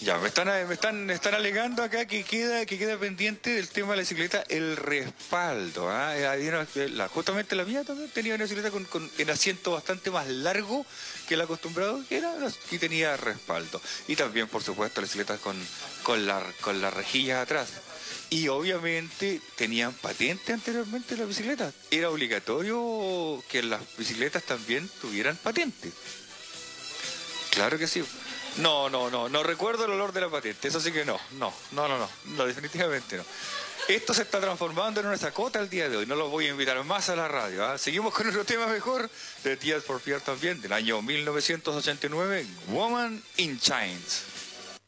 Ya, están alegando acá que queda pendiente del tema de la bicicleta el respaldo. ¿Ah? Justamente la mía también tenía una bicicleta con el asiento bastante más largo que el acostumbrado que era y tenía respaldo. Y también, por supuesto, la bicicleta con las rejillas atrás. Y obviamente tenían patente anteriormente las bicicletas. Era obligatorio que las bicicletas también tuvieran patente. Claro que sí. No recuerdo el olor de la patente, eso sí que no, definitivamente no. Esto se está transformando en una sacota el día de hoy, no los voy a invitar más a la radio. ¿Ah? Seguimos con otro tema mejor, de Tears for Fears también, del año 1989, Woman in Chains.